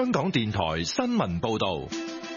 香港電台新聞報道。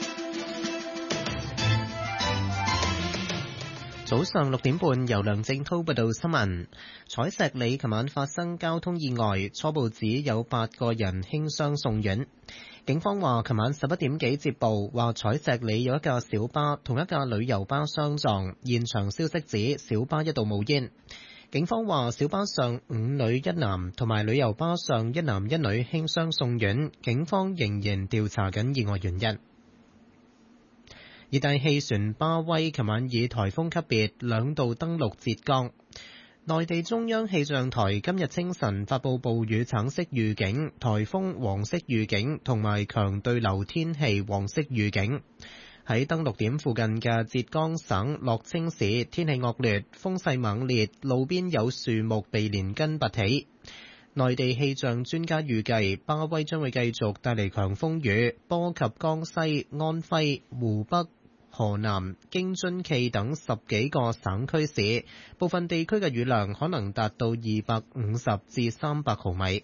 早上6點半，由梁正滔報道新聞。彩石里琴晚發生交通意外，初步指有8個人輕傷送院。警方話，琴晚11點幾接報，話彩石里有一架小巴同一架旅遊巴相撞，現場消息指小巴一度冒煙。警方話，小巴上5女1男同埋旅遊巴上1男1女輕傷送院，警方仍然調查緊意外原因。熱帶氣旋巴威琴晚以颱風級別2度登陸浙江。內地中央氣象台今日清晨發布暴雨橙色預警、颱風黃色預警同埋強對流天氣黃色預警。喺登陸點附近嘅浙江省樂清市天氣惡劣，風勢猛烈，路邊有樹木被連根拔起。內地氣象專家預計巴威將會繼續帶嚟強風雨，波及江西、安徽、湖北、河南、京津冀等10幾個省區市，部分地區嘅雨量可能達到250至300毫米。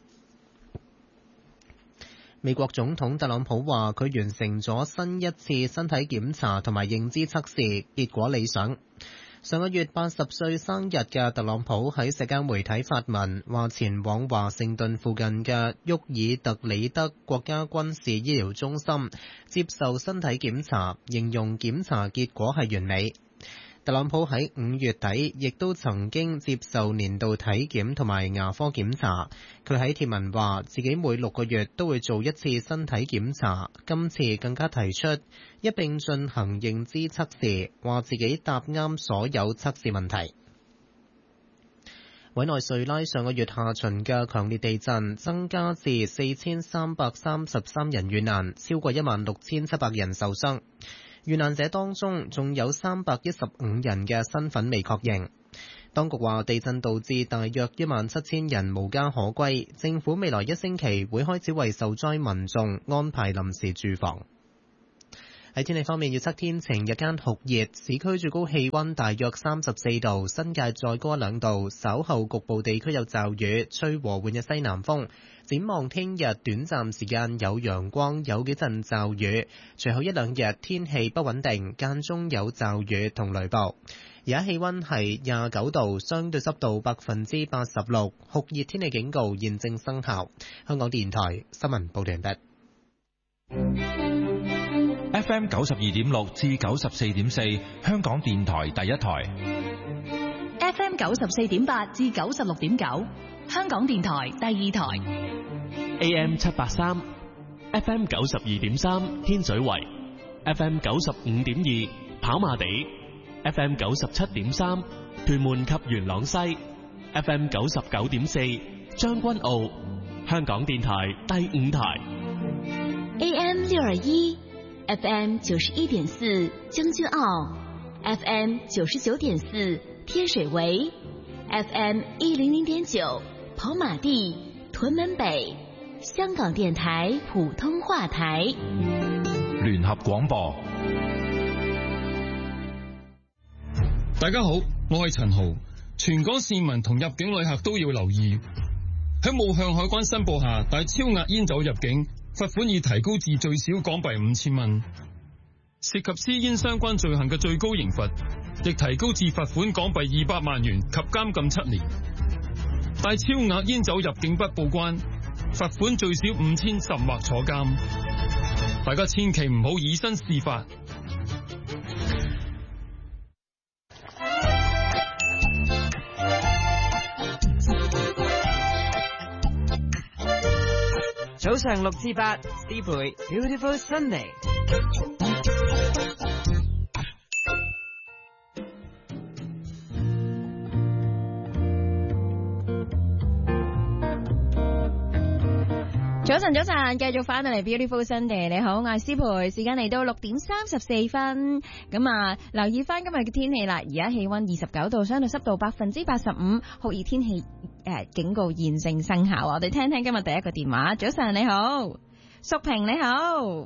美國總統特朗普話佢完成咗新一次身體檢查同埋認知測試，結果理想。上個月80歲生日嘅特朗普喺社交媒體發文，話前往華盛頓附近嘅沃爾特里德國家軍事醫療中心接受身體檢查，形容檢查結果係完美。特朗普喺5月底亦都曾經接受年度體檢同埋牙科檢查。佢喺貼文話自己每6個月都會做一次身體檢查，今次更加提出一並進行認知測試，話自己答啱所有測試問題。委內瑞拉上個月下旬嘅強烈地震增加至4333人遇難，超過16700人受傷。遇難者當中仲有315人嘅身份未確認。當局話地震導致大約17000人無家可歸，政府未來1星期會開始為受災民眾安排臨時住房。喺天氣方面，預測天晴，日間酷熱，市區最高氣溫大約34度，新界再高2度，稍後局部地區有驟雨，吹和緩嘅西南風。展望聽日短暫時間有陽光，有幾陣驟雨，隨後1-2日天氣不穩定，間中有驟雨同雷暴。而家氣溫係29度，相對濕度86%，酷熱天氣警告現正生效。香港電台新聞報道完畢。 FM 92.6至94.4，香港電台第一台。 FM 94.8至96.9，香港電台第二台。 AM 783 FM 92.3天水圍， FM 95.2跑馬地， FM 97.3屯門及元朗西， FM 99.4將軍澳，香港電台第五台。 AM 621 FM 91.4將軍澳， FM 99.4天水圍， FM 100.9跑馬地屯門北，香港電台普通話台。 聯合廣播。 大家好，我係陳豪。全港市民同入境旅客都要留意，喺冇向海關申報下帶超額煙酒入境，罰款已提高至最少港幣5000蚊。涉及私煙相關罪行嘅最高刑罰亦提高至罰款港幣200萬元及監禁7年。帶超額煙酒入境不報關，罰款最少5000甚或坐監。大家千祈唔好以身試法。 早上6至8，思培 Beautiful Sunday。 早晨，繼續翻到嚟 Beautiful Sunday。你好，我係思培，時間嚟到6點34分。咁啊，留意翻今日嘅天氣啦。而家氣溫29度，相對濕度85%，酷熱天氣警告現正生效。我哋聽聽今日第一個電話。早晨你好，淑萍你好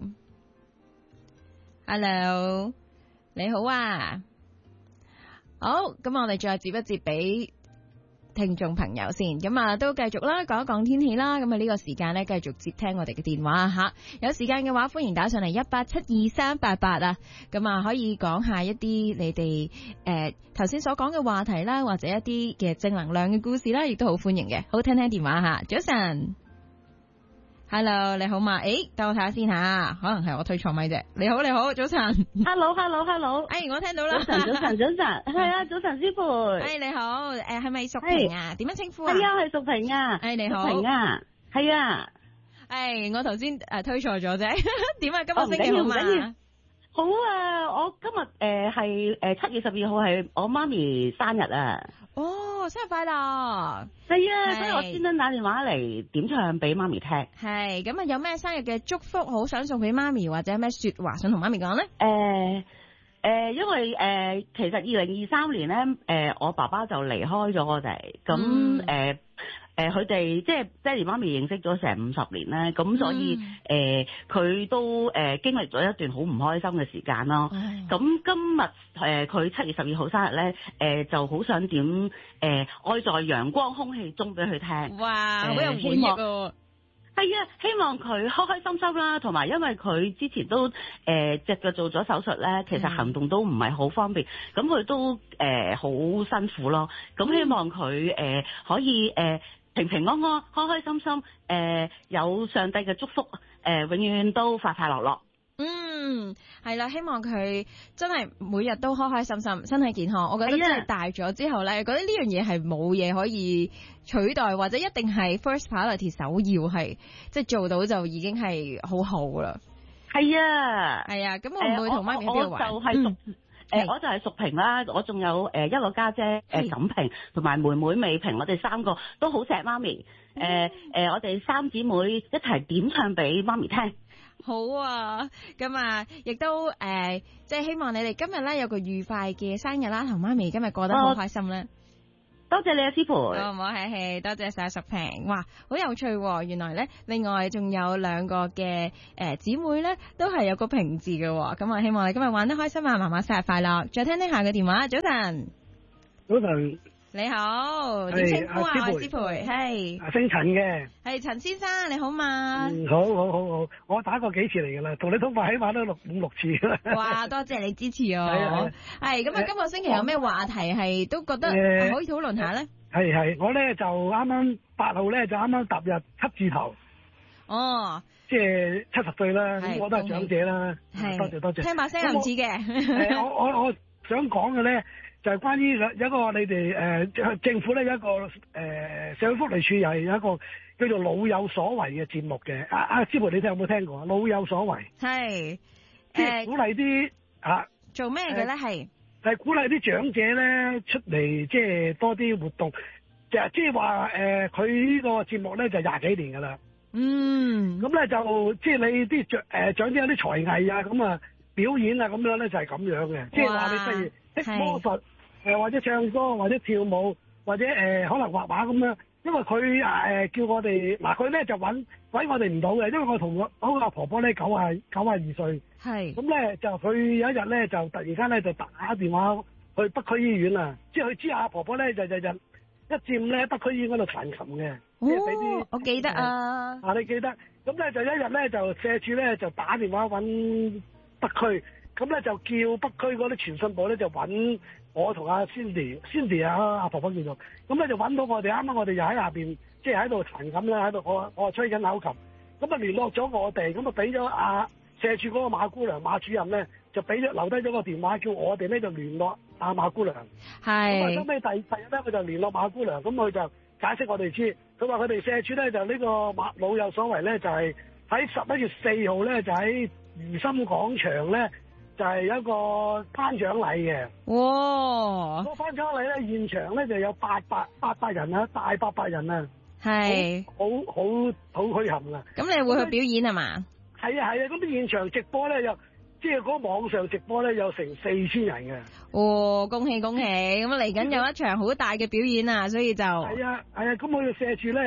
，Hello 你好啊。好，咁我哋再接一接俾聽眾朋友先，咁啊都繼續啦，講一講天氣啦。咁啊呢個時間咧，繼續接聽我哋嘅電話吓。有時間嘅話，歡迎打上嚟1872388啊。咁啊可以講下一啲你哋頭先所講嘅話題啦，或者一啲嘅正能量嘅故事啦，亦都好歡迎嘅。好，聽聽電話吓。早晨。Hello， 你好嘛？等我睇下先吓，可能係我推錯咪啫。你好，你好，早晨。 Hello， 我聽到啦。 早晨，係啊，早晨，師傅。 你好，係咪淑萍啊？點樣稱呼啊？ 係啊，係淑萍啊。 你好。 淑萍啊，係啊。 我頭先推錯咗啫。點啊？今個星期好嘛？ 好啊，我今日係7月12號係我媽咪生日啊。 哦，生日快樂！ 係啊，所以我專登打電話嚟點唱俾媽咪聽。 係，咁啊有咩生日嘅祝福好想送俾媽咪，或者咩說話想同媽咪講咧？ 因為其實2023年咧，我爸爸就離開咗我哋，咁佢哋即係爹哋媽咪認識咗成50年咧，咁所以佢都經歷咗一段好唔開心嘅時間咯。咁今日佢7月12號生日咧，就好想點愛在陽光空氣中俾佢聽。 哇，好有回憶喎！ 係啊，希望佢開開心心啦，同埋因為佢之前都隻腳做咗手術咧，其實行動都唔係好方便，咁佢都好辛苦咯。咁希望佢可以平平安安、開開心心，有上帝嘅祝福，永遠都快快樂樂。 係啦，希望佢真係每日都開開心心，身體健康。我覺得真係大咗之後咧，覺得呢樣嘢係冇嘢可以取代，或者一定係 first priority 首要係，即係做到就已經係好好啦。係啊，咁我唔會同媽咪邊度玩。 我就係淑萍啦，我仲有一個家姐錦萍同埋妹妹美萍，我哋3個都好錫媽咪。我哋3姊妹一齊點唱俾媽咪聽。 好啊，咁啊，亦都即係希望你哋今日咧有個愉快嘅生日啦，同媽咪今日過得好開心咧。 多謝你啊，師傅。 唔好客氣，多謝晒淑萍。哇，好有趣喎！原來咧，另外仲有2個嘅姊妹咧，都係有個萍字嘅。咁啊，希望你今日玩得開心啊，媽媽生日快樂！再聽下個電話，早晨。 早晨。 你好，點稱呼啊？師培，係姓陳嘅， 係陳先生，你好嘛？ 好，我打過幾次嚟噶啦，同你通話起碼都5、6次啦。 哇，多謝你支持哦。係咁啊，今個星期有咩話題係都覺得可以討論下咧？ 係，我咧就啱啱8號咧就啱啱踏入7字頭。 哦， 即係70歲啦，咁我都係長者啦。 係， 多謝。 聽把聲又唔似嘅。 我想講嘅咧。就係關於有一個你哋政府咧有一個社會福利署又係有一個叫做老有所為嘅節目嘅。阿師傅，你有冇聽過啊？老有所為係即係鼓勵啲做咩嘅咧？ 係鼓勵啲長者咧出嚟，即係多啲活動。即係話佢呢個節目咧就20幾年㗎啦。咁咧就即係你啲長者有啲才藝啊，咁啊表演啊咁樣咧就係咁樣嘅。即係話你譬如識魔術，或者唱歌，或者跳舞，或者可能畫畫咁樣。因為佢叫我哋嗱，佢咧就揾我哋唔到嘅，因為我同我個婆婆咧92歲，係咁咧就佢有一日咧就突然間咧就打電話去北區醫院啊，即係佢知阿婆婆咧就日一至5咧北區醫院嗰度彈琴嘅，即係俾啲我記得啊， 你記得，咁咧就一日咧就社署咧就打電話揾北區。咁咧就叫北區嗰啲傳訊部咧就揾我同阿 Cindy 阿婆婆叫做，咁咧就揾到我哋，啱啱我哋又喺下邊，即係喺度彈琴啦，喺度我吹緊口琴，咁啊聯絡咗我哋，咁啊俾咗阿社署嗰個馬姑娘馬主任咧，就俾咗留低咗個電話，叫我哋咧就聯絡阿馬姑娘。係。咁啊，收尾第日咧，佢就聯絡馬姑娘，咁佢就解釋我哋知，佢話佢哋社署咧就呢個老有所為咧，就係喺11月4號咧，就喺如心廣場咧。就係有一個頒獎禮嘅，哇！個頒獎禮咧，現場咧就有800人啊，大800人啊，係好墟冚啊！咁你會去表演係嘛？係啊，咁現場直播咧又即係嗰個網上直播咧有成4000人嘅。哦，恭喜！咁嚟緊有一場好大嘅表演啊，所以就係啊，咁我哋社署咧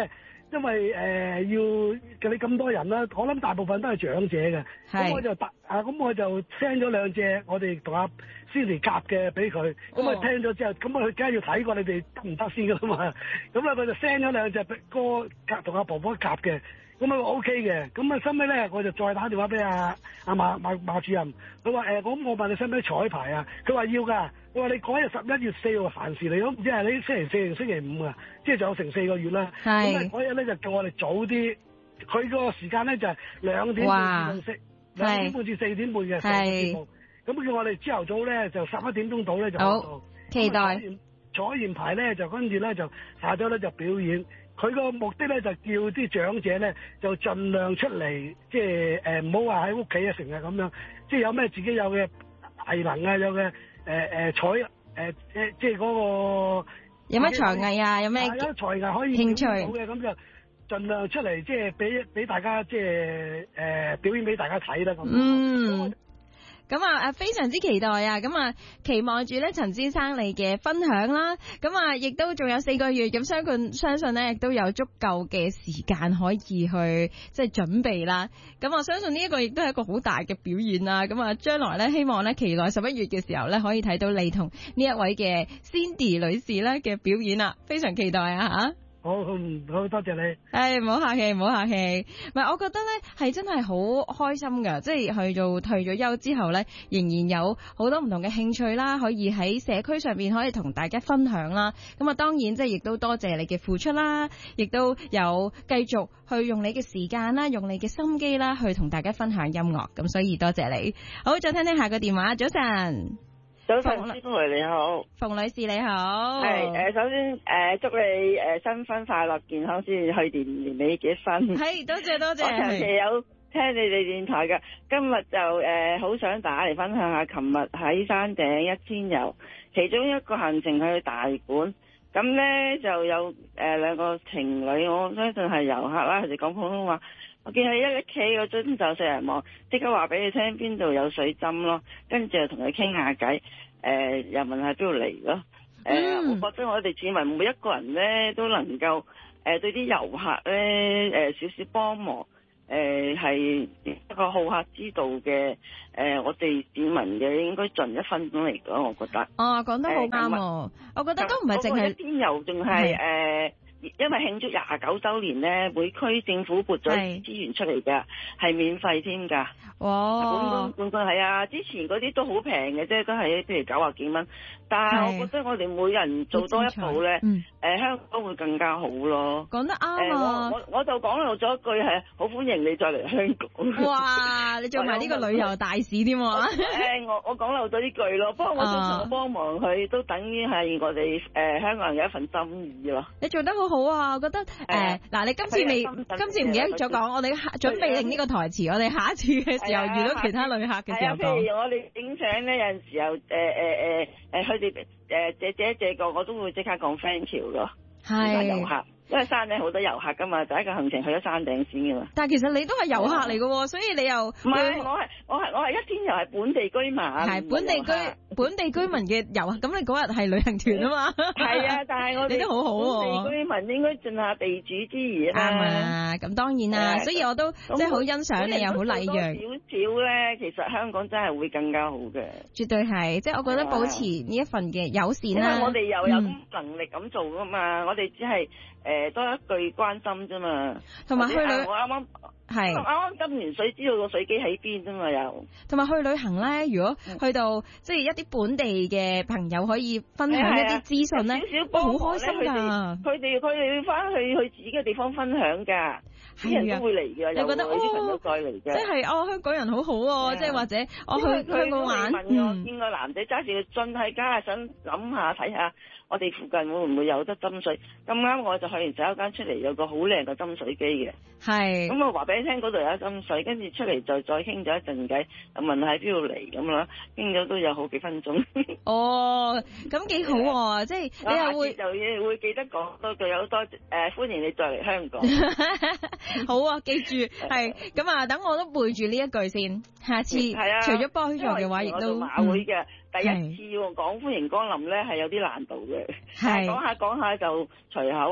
因為要你咁多人啦，我諗大部分都係長者嘅，咁我就 send 咗兩隻我哋同阿 Cindy 夾嘅俾佢，咁啊聽咗之後，咁啊佢梗係要睇過你哋得唔得先噶啦嘛，咁啊佢就 send 咗兩隻歌夾同阿婆婆夾嘅。咁啊 OK 嘅，咁啊收尾咧我就再打電話俾阿馬主任，佢話我問你使唔使彩排啊？佢話要㗎，我話你嗰日11月4號閒時嚟，都唔知係你星期4定星期5啊，即係仲有成4個月啦。咁啊嗰日咧就叫我哋早啲，佢個時間咧就係2點半至2點半至4點半嘅節目，咁叫我哋朝頭早咧就11點鐘到咧就好期待。 彩完排咧就跟住咧就下晝咧就表演。佢個目的咧就叫啲長者咧就盡量出嚟，即係唔好話喺屋企啊，成日咁樣，即係有咩自己有嘅藝能啊，有嘅即係嗰個有咩才藝啊，有咩才藝可以興趣嘅，咁就盡量出嚟，即係俾大家即係表演俾大家睇啦咁。 咁啊，非常之期待啊！咁啊，期望住咧陳先生你嘅分享啦。咁啊，亦都仲有4個月，咁相信咧亦都有足夠嘅時間可以去即係準備啦。咁我相信呢一個亦都係一個好大嘅表演啦。咁啊，將來咧希望咧期待11月嘅時候咧可以睇到你同呢一位嘅 Cindy 女士咧嘅表演啦，非常期待啊吓！ 好多謝你。 唔好客氣，唔好客氣。唔係，我覺得咧係真係好開心噶，即係去到退咗休之後咧，仍然有好多唔同嘅興趣啦，可以喺社區上面可以同大家分享啦。咁啊，當然即係亦都多謝你嘅付出啦，亦都有繼續去用你嘅時間啦，用你嘅心機啦，去同大家分享音樂。咁所以多謝你。好，再聽聽下個電話。早晨。 早晨，師傅你好， 馮女士你好。 係首先祝你新婚快樂健康，先去年尾結婚。 係多謝。我長期有聽你哋電台嘅，今日就好想打嚟分享下，琴日喺山頂1000遊，其中一個行程去大館，咁咧就有兩個情侶，我相信係遊客啦，佢哋講普通話。我見佢一企個樽就四人望，即刻話俾你聽邊度有水針咯，跟住就同佢傾下偈，又問下邊度嚟咯。我覺得我哋市民每一個人咧都能夠對啲遊客咧少少幫忙，係一個好客之道嘅我哋市民嘅應該盡一分鐘嚟講，我覺得。 哦，講得好啱，我覺得都唔係淨係 1天遊，仲係因為慶祝29週年咧，每區政府撥咗資源出嚟㗎，係免費添㗎。 哇！ 本係啊，之前嗰啲都好平嘅啫，都係譬如90幾蚊。但係我覺得我哋每人做多一步咧，香港會更加好咯。 講得啱啊！ 我就講漏咗一句係好歡迎你再嚟香港。 哇！你做埋呢個旅遊大使添喎。 我講漏咗呢句咯，不過我想幫忙佢，都等於係我哋香港人嘅一份心意咯。 你做得好好啊！我覺得嗱，你今次唔記得咗講，我哋準備定呢個台詞，我哋下一次嘅時候遇到其他旅客嘅時候講。 譬如我哋影相咧，有陣時候佢哋借個，我都會即刻講 thank you 咯。係遊客。因為山頂好多遊客噶嘛，第一個行程去咗山頂先噶嘛。 但係其實你都係遊客嚟嘅，所以你又唔係我係1天遊係本地居民。 係本地居民嘅遊客，咁你嗰日係旅行團啊嘛。 係啊，但係我哋你都好好。 本地居民應該盡下地主之誼啊。 啱啊，咁當然啦，所以我都即係好欣賞你又好禮讓。 少少咧，其實香港真係會更加好嘅。 絕對係，即係我覺得保持呢一份嘅友善啦。 因為我哋又有能力咁做噶嘛，我哋只係。多一句關心啫嘛， 同埋去旅我啱浸完水，知道個水機喺邊啫嘛又。 同埋去旅行咧，如果去到即係一啲本地嘅朋友可以分享一啲資訊咧，好開心㗎。 佢哋要翻去自己嘅地方分享㗎，啲人都會嚟㗎， 你覺得啲朋友再嚟嘅。 即係香港人好好喎，即係或者我去香港玩， 見個男仔揸住個樽喺街，想諗下睇下。我哋附近會唔會有得斟水？咁啱我就去完洗手間出嚟，有個好靚嘅斟水機嘅。係。咁我話俾你聽，嗰度有得斟水，跟住出嚟再傾咗一陣偈，問下喺邊度嚟咁啦，傾咗都有好幾分鐘。哦，咁幾好喎！即係你又會記得講多句，有多歡迎你再嚟香港。好啊，記住係咁啊！等我都背住呢一句先，下次除咗幫助嘅話，亦都馬會嘅。第一次講歡迎光臨咧係有啲難度嘅，係講下就隨口噏，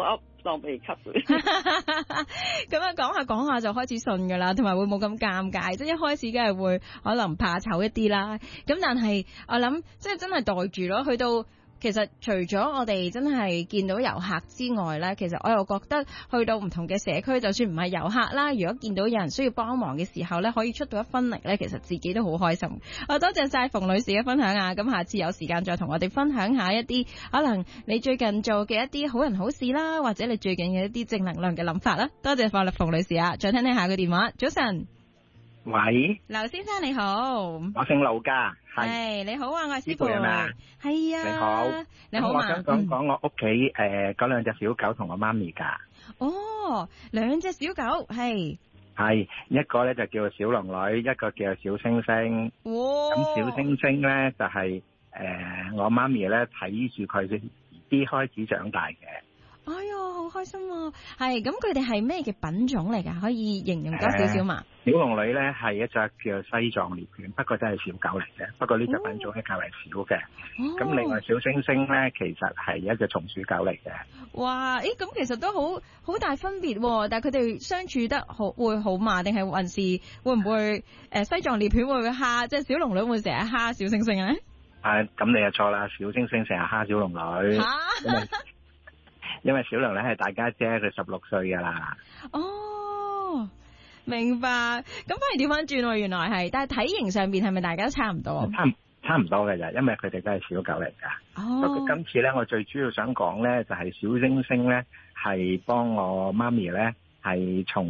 當秘笈。 咁樣講下就開始信噶啦，同埋會冇咁尷尬，即係一開始梗係會可能怕醜一啲啦。咁但係我諗即係真係袋住咯，去到。其實除咗我哋真係見到遊客之外呢，其實我又覺得去到唔同嘅社區，就算唔係遊客啦，如果見到有人需要幫忙嘅時候呢，可以出到一分力呢，其實自己都好開心。多謝晒馮女士嘅分享啊！咁下次有時間再同我哋分享下一啲可能你最近做嘅一啲好人好事啦，或者你最近嘅一啲正能量嘅諗法啦。多謝馮女士啊！再聽下個電話。早晨， 喂， 劉先生你好， 我姓劉噶。 係你好啊，我係師傅係咪啊？ 係啊， 你好， 你好嘛？ 我想講我屋企嗰兩隻小狗同我媽咪噶。 哦，兩隻小狗係一個咧就叫小龍女，一個叫小星星。咁小星星咧就係我媽咪咧睇住佢啲開始長大嘅。 哎喲，好開心啊！係咁，佢哋係咩嘅品種嚟㗎？可以形容多少少嘛？ 小龍女咧係一隻叫西藏獵犬，不過真係小狗嚟嘅。不過呢隻品種咧較為少嘅。咁另外小星星咧，其實係一隻松鼠狗嚟嘅。 哇！咁其實都好大分別喎。但係佢哋相處得會好嘛？定係還是會唔會西藏獵犬會唔會蝦？即係小龍女會成日蝦小星星咧？ 咁你就錯啦！小星星成日蝦小龍女。因為小龍女係大家姐，佢16歲噶啦。 哦，明白。咁反而調翻轉喎，原來係，但係體型上邊係咪大家都差唔多？ 差唔多嘅咋，因為佢哋都係小狗嚟噶。不過今次咧，我最主要想講咧，就係小星星咧係幫我媽咪咧係從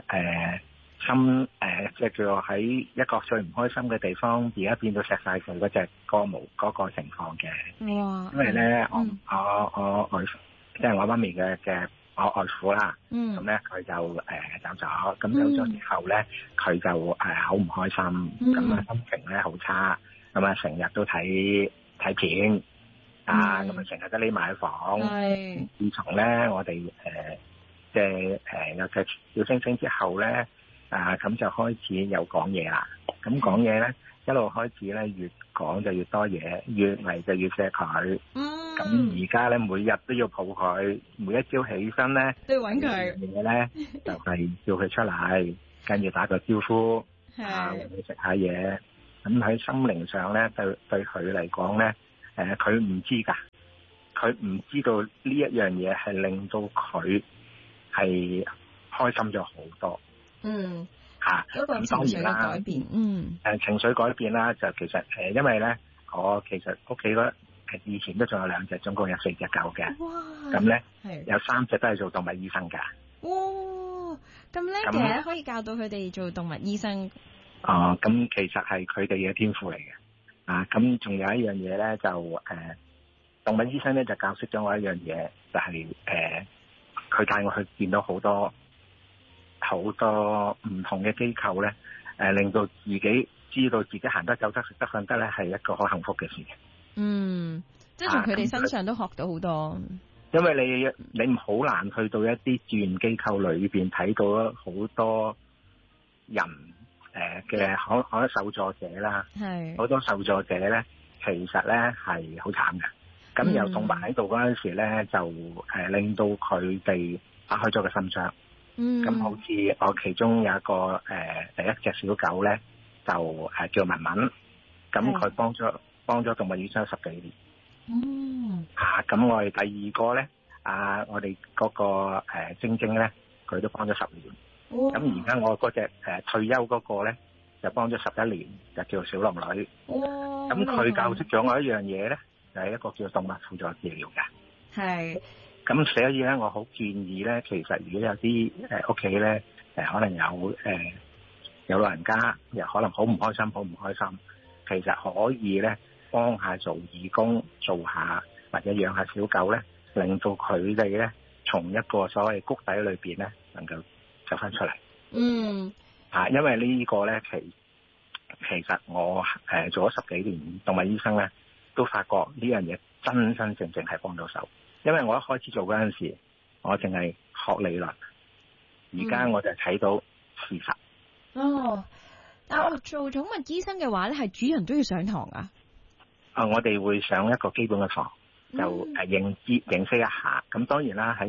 即係叫做喺一個最唔開心嘅地方，而家變到錫晒佢嗰隻歌毛嗰個情況嘅。哇！因為咧，我外即係我媽咪嘅我外父啦，咁咧佢就走咗，咁走咗之後咧，佢就好唔開心，咁啊心情咧好差，咁啊成日都睇片，咁啊成日都匿埋喺房。自從咧我哋即係有隻小星星之後咧，咁就開始有講嘢啦。咁講嘢咧一路開始咧越講就越多嘢，越嚟就越錫佢。咁而家咧每日都要抱佢，每一朝起身咧都要搵佢嘢咧，就係叫佢出嚟，跟住打個招呼，同佢食下嘢。咁喺心靈上咧，對佢嚟講咧，佢唔知㗎，佢唔知道呢一樣嘢係令到佢係開心咗好多。嗰個情緒嘅改變。情緒改變啦，就其實因為咧，我其實屋企以前都仲有2隻，總共有4隻狗嘅。咁咧有3隻都係做動物醫生㗎。哇！咁叻嘅，可以教到佢哋做動物醫生。咁其實係佢哋嘅天賦嚟嘅。咁仲有一樣嘢咧，就動物醫生咧就教識咗我一樣嘢，就係佢帶我去見到好多唔同嘅機構咧，令到自己知道自己行得走得食得瞓得咧，係一個好幸福嘅事。即係從佢哋身上都學到好多。因為你唔好難去到一啲志願機構裏邊睇到好多人嘅可能受助者啦，好多受助者咧，其實咧係好慘嘅。咁有動物喺度嗰陣時咧，就令到佢哋打開咗個心窗。咁好似我其中有一個第一隻小狗咧，就叫文文，咁佢幫咗動物醫生10幾年。咁我哋第二個咧，我哋嗰個晶晶咧，佢都幫咗10年。咁而家我嗰隻退休嗰個咧，就幫咗11年，就叫小龍女。咁佢教識咗我一樣嘢咧，就係一個叫動物輔助治療嘅。咁所以咧，我好建議咧，其實如果有啲屋企咧，可能有老人家，又可能好唔開心，其實可以咧幫下做義工，做下或者養下小狗咧，令到佢哋咧從一個所謂谷底裏邊咧能夠走翻出嚟。因為呢個咧其實我做咗10幾年動物醫生咧，都發覺呢樣嘢真真正正係幫到手。因為我一開始做嗰陣時，我淨係學理論，而家我就睇到事實。 但我做寵物醫生嘅話咧，係主人都要上堂啊？ 我哋會上一個基本嘅堂，就認識一下。咁當然啦，喺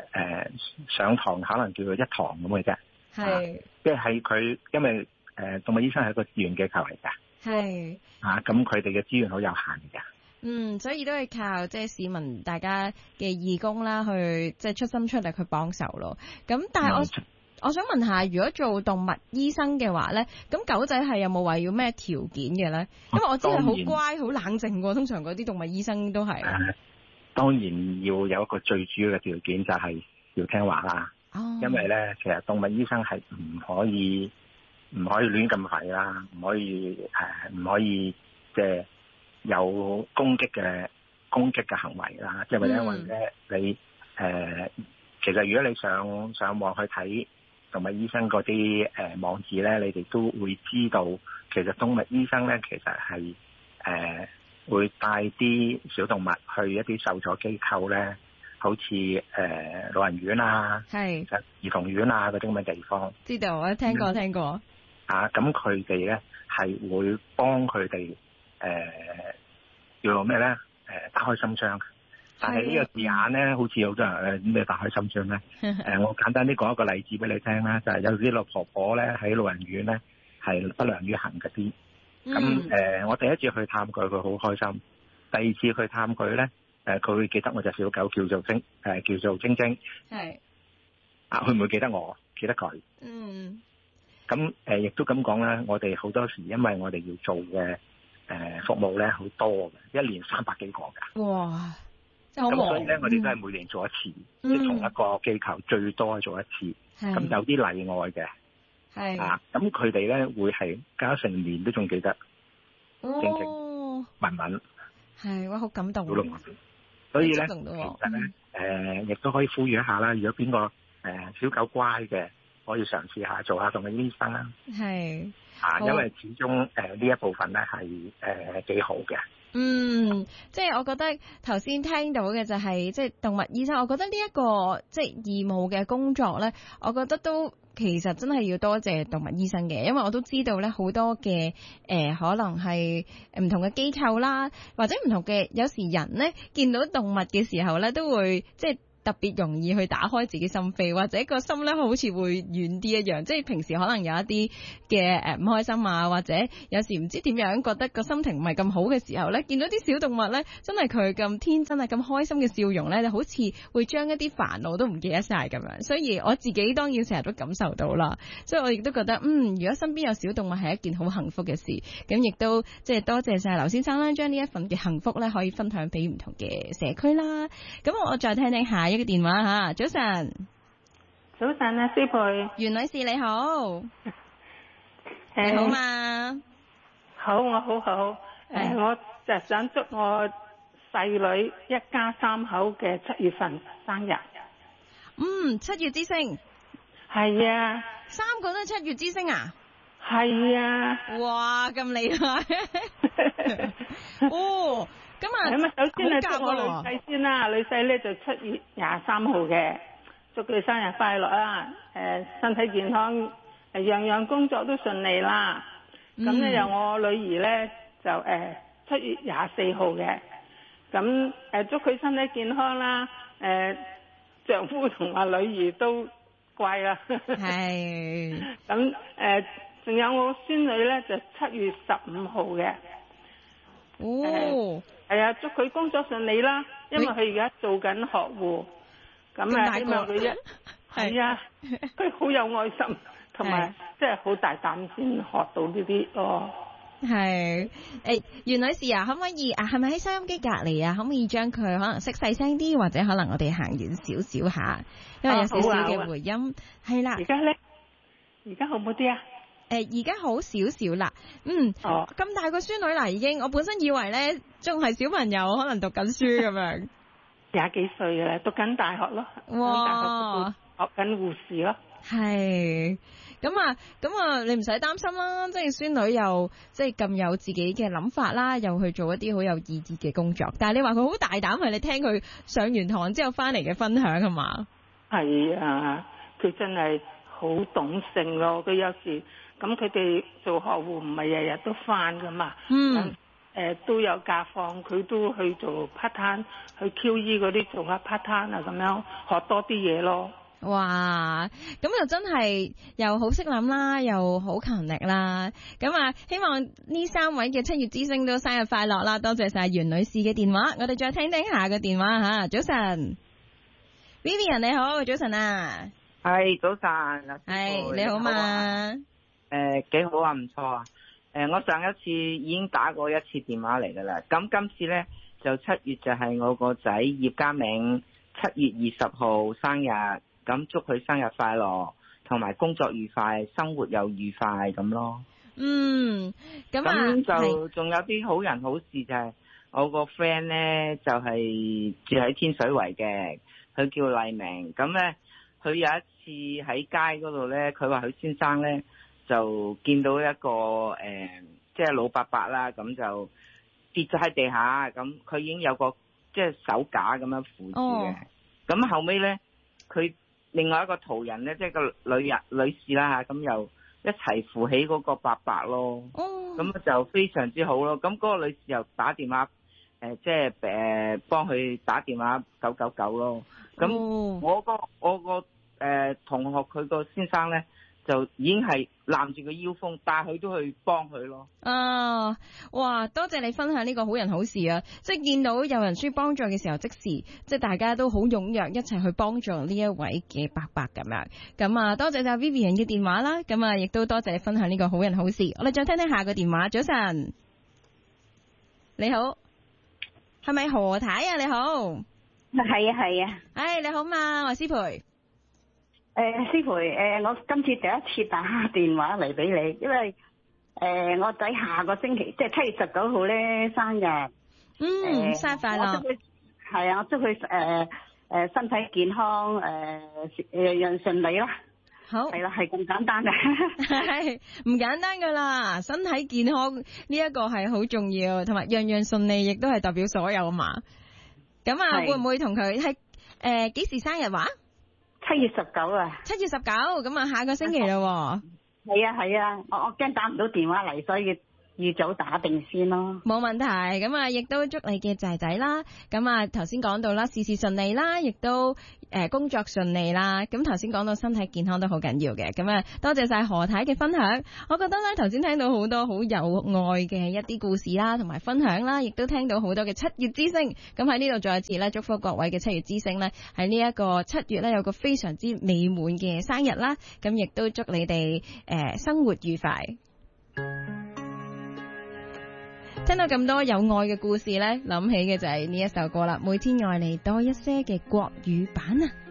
上堂可能叫做一堂咁嘅啫。係，即係佢因為動物醫生係一個志願機構嚟㗎。係。咁佢哋嘅資源好有限㗎。 所以都係靠即係市民大家嘅義工啦，去即係出心出力去幫手咯。咁但係我想問下，如果做動物醫生嘅話咧，咁狗仔係有冇話要咩條件嘅咧？因為我知係好乖、好冷靜喎，通常嗰啲動物醫生都係。 當然要有一個最主要嘅條件就係要聽話啦。因為咧，其實動物醫生係唔可以亂咁吠啦，唔可以即係有攻擊嘅行為啦。即係因為咧，你其實如果你上網去睇動物醫生嗰啲網址咧，你哋都會知道，其實動物醫生咧其實係會帶啲小動物去一啲受助機構咧，好似老人院啊、兒童院啊嗰啲咁嘅地方。 知道，我聽過。 咁佢哋咧係會幫佢哋叫做咩咧？打開心窗。但係呢個字眼咧，好似好多人咩打開心窗咧？我簡單啲講一個例子俾你聽啦，就係有啲老婆婆咧喺老人院咧係不良於行嗰啲。咁我第一次去探佢，佢好開心；第二次去探佢咧，佢會記得我隻小狗叫做晶晶。係。佢唔會記得我，記得佢。咁亦都咁講啦，我哋好多時因為我哋要做嘅服務咧好多嘅，一年300幾個㗎。哇！咁所以咧，我哋都係每年做一次，即係同一個機構最多做一次。咁有啲例外嘅。係。咁佢哋咧會係加成年都仲記得。晶晶、文文。係，哇！好感動。所以咧，其實咧，亦都可以呼籲一下啦。如果邊個小狗乖嘅，可以嘗試下做下動物醫生啦。係。因為始終呢一部分咧係幾好嘅。 即係我覺得頭先聽到嘅就係即係動物醫生，我覺得呢一個即係義務嘅工作咧，我覺得都其實真係要多謝動物醫生嘅，因為我都知道咧好多嘅可能係唔同嘅機構啦，或者唔同嘅有時人咧見到動物嘅時候咧都會即係特別容易去打開自己心扉，或者個心咧好似會軟啲一樣，即係平時可能有一啲嘅唔開心啊，或者有時唔知點樣覺得個心情唔係咁好嘅時候咧，見到啲小動物咧，真係佢咁天真啊，咁開心嘅笑容咧，就好似會將一啲煩惱都唔記得晒咁樣。所以我自己當然成日都感受到啦，所以我亦都覺得如果身邊有小動物係一件好幸福嘅事，咁亦都即係多謝晒劉先生啦，將呢一份嘅幸福咧可以分享俾唔同嘅社區啦。咁我再聽聽下一個電話吓，早晨。 早晨啊，師培。 袁女士你好。你好嘛？ 好，我好。我就想祝我細女一家3口嘅7月份生日。 7月之星。 係啊。 3個都係7月之星啊？ 係啊。 哇，咁厲害。哦。咁啊， 首先係祝我女婿先啦，女婿咧就7月23號嘅，祝佢生日快樂啦，身體健康，樣樣工作都順利啦。咁咧由我女兒咧就7月24號嘅，咁祝佢身體健康啦，丈夫同阿女兒都乖啦。係。咁仲有我孫女咧就7月15號嘅。哦。係啊，祝佢工作順利啦，因為佢而家做緊學護，咁啊希望佢係啊，佢好有愛心，同埋即係好大膽先學到呢啲咯。 係袁女士啊，可唔可以係咪喺收音機隔離啊？可唔可以將佢可能熄細聲啲，或者可能我哋行遠少少下，因為有少少嘅回音。係啦。而家咧， 而家好唔好啲啊？ 而家好少少啦，咁大個孫女啦已經，我本身以為咧仲係小朋友，可能讀緊書咁樣 ，20幾歲嘅啦，讀緊大學咯，哇，學緊護士咯， 係，咁啊，你唔使擔心啦，即係孫女又即係咁有自己嘅諗法啦，又去做一啲好有意義嘅工作，但係你話佢好大膽，係你聽佢上完堂之後翻嚟嘅分享係嘛？ 係啊，佢真係好懂性咯，佢有時。咁佢哋做學護唔係日日都返噶嘛， 都有假放，佢都去做 part time， 去 QE 嗰啲做下 part time 啊，咁樣學多啲嘢咯。 哇，咁又真係又好識諗啦，又好勤力啦。咁啊，希望呢3位嘅7月之星都生日快樂啦！多謝晒袁女士嘅電話，我哋再聽下個電話吓。早晨 ，Vivian 你好，早晨啊。 係早晨， 係你好嘛？ 幾好啊，唔錯啊。我上一次已經打過1次電話嚟噶啦。咁今次呢，就7月就係我個仔葉家銘7月20號生日。咁祝佢生日快樂，同埋工作愉快，生活又愉快咁咯。 咁就仲有啲好人好事，就係我個 friend 呢，就係住喺天水圍嘅，佢叫麗明。咁呢，佢有一次喺街嗰度呢，佢話佢先生呢，就見到一個即係老伯伯啦，咁就跌咗喺地下，咁佢已經有個即係手架咁樣扶住嘅。咁後尾呢，佢另外一個途人咧，即係個女士啦嚇，咁又一齊扶起嗰個伯伯咯。咁就非常之好咯。咁嗰個女士又打電話即係幫佢打電話999咯。咁我個同學佢個先生咧，就已經係攬住個腰風，但係佢都去幫佢咯。 哇！多謝你分享呢個好人好事啊！即係見到有人需要幫助嘅時候，即時即係大家都好踴躍一齊去幫助呢一位嘅伯伯咁樣。咁啊，多謝晒 Vivian 嘅電話啦。咁啊，亦都多謝你分享呢個好人好事。我哋再聽下個電話。早晨，你好，係咪何太啊？你好， 係啊。 你好嘛，我係思培。 思培，我今次第一次打電話嚟俾你，因為我仔下個星期即係7月19號咧生日， 生日快樂。 係啊，我祝佢身體健康，樣樣順利啦。 好， 係啦，係咁簡單嘅， 係唔簡單噶啦，身體健康呢一個係好重要，同埋樣樣順利亦都係代表所有啊嘛。咁啊，會唔會同佢係幾時生日話 ？7月19啊 ，7月19，咁啊下個星期咯。 係啊，我驚打唔到電話嚟，所以預早打定先咯。 冇問題，咁啊亦都祝你嘅仔仔啦，咁啊頭先講到啦，事事順利啦，亦都工作順利啦。咁頭先講到身體健康都好緊要嘅，咁啊多謝晒何太嘅分享。我覺得咧頭先聽到好多好有愛嘅一啲故事啦，同埋分享啦，亦都聽到好多嘅7月之星。咁喺呢度再一次咧祝福各位嘅7月之星咧，喺呢一個7月咧有個非常之美滿嘅生日啦。咁亦都祝你哋生活愉快。聽到咁多有愛嘅故事呢，諗起嘅就係呢一首歌啦，每天愛你多一些嘅國語版啊！